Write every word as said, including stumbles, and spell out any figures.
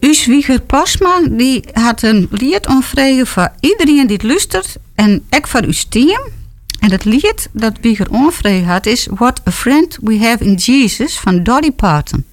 Wieger Posma die had een lied onvregen voor iedereen die het luistert. En ook voor uw team. En het lied dat Wieger onvregen had is What a Friend We Have in Jesus van Dolly Parton.